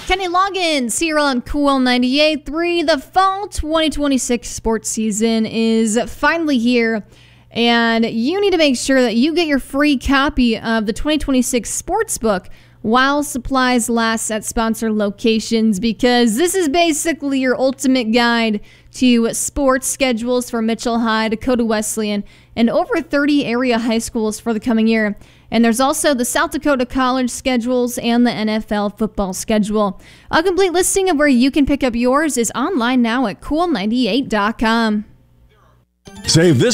Kenny Loggins here on Cool 98.3. The fall 2026 sports season is finally here, and you need to make sure that you get your free copy of the 2026 sports book while supplies last at sponsor locations, because this is basically your ultimate guide to sports schedules for Mitchell High, Dakota Wesleyan, and over 30 area high schools for the coming year. And there's also the South Dakota College schedules and the NFL football schedule. A complete listing of where you can pick up yours is online now at cool98.com. Save this